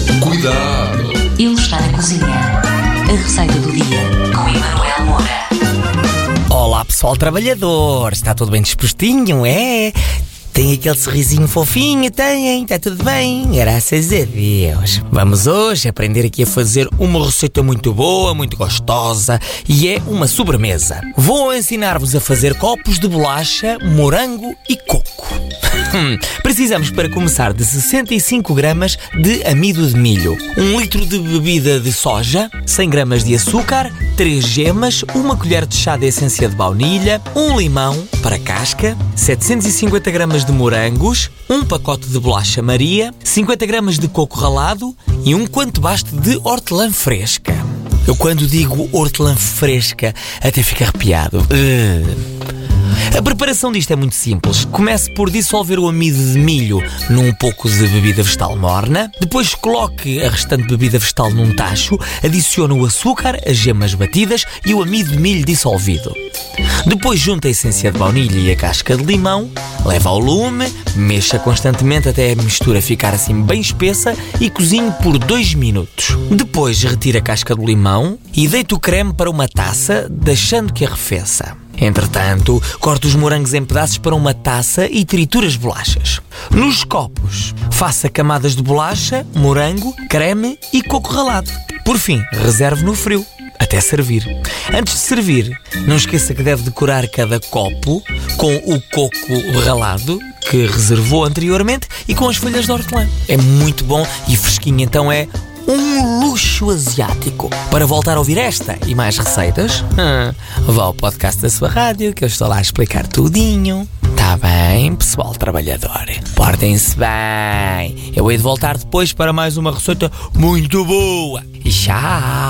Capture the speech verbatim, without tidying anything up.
Cuidado! Ele está na cozinha. A receita do dia com Emanuel Moura. Olá pessoal trabalhador, está tudo bem dispostinho, é? Tem aquele sorrisinho fofinho, tem, está tudo bem, graças a Deus. Vamos hoje aprender aqui a fazer uma receita muito boa, muito gostosa e é uma sobremesa. Vou ensinar-vos a fazer copos de bolacha, morango e coco. Precisamos para começar de sessenta e cinco gramas de amido de milho, um litro de bebida de soja, cem gramas de açúcar, três gemas, uma colher de chá de essência de baunilha, um limão para casca, setecentos e cinquenta gramas de morangos, um pacote de bolacha Maria, cinquenta gramas de coco ralado e um quanto baste de hortelã fresca. Eu quando digo hortelã fresca até fico arrepiado. Uh. A preparação disto é muito simples. Comece por dissolver o amido de milho num pouco de bebida vegetal morna. Depois coloque a restante bebida vegetal num tacho. Adicione o açúcar, as gemas batidas e o amido de milho dissolvido. Depois junte a essência de baunilha e a casca de limão. Leve ao lume, mexa constantemente até a mistura ficar assim bem espessa e cozinhe por dois minutos. Depois retire a casca do limão e deite o creme para uma taça, deixando que arrefeça. Entretanto, corte os morangos em pedaços para uma taça e triture as bolachas. Nos copos, faça camadas de bolacha, morango, creme e coco ralado. Por fim, reserve no frio, até servir. Antes de servir, não esqueça que deve decorar cada copo com o coco ralado que reservou anteriormente e com as folhas de hortelã. É muito bom e fresquinho, então é um luxo asiático. Para voltar a ouvir esta e mais receitas, hum, vá ao podcast da sua rádio que eu estou lá a explicar tudinho. Tá bem, pessoal trabalhador? Portem-se bem. Eu hei de voltar depois para mais uma receita muito boa. E tchau!